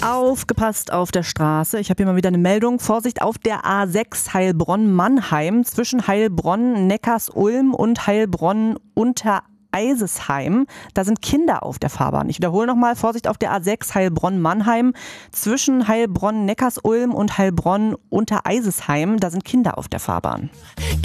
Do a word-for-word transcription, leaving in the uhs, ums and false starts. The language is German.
Aufgepasst auf der Straße. Ich habe hier mal wieder eine Meldung. Vorsicht auf der A sechs Heilbronn-Mannheim zwischen Heilbronn-Neckarsulm und Heilbronn-Untereisesheim. Da sind Kinder auf der Fahrbahn. Ich wiederhole nochmal. Vorsicht auf der A sechs Heilbronn-Mannheim zwischen Heilbronn-Neckarsulm und Heilbronn-Untereisesheim. Da sind Kinder auf der Fahrbahn.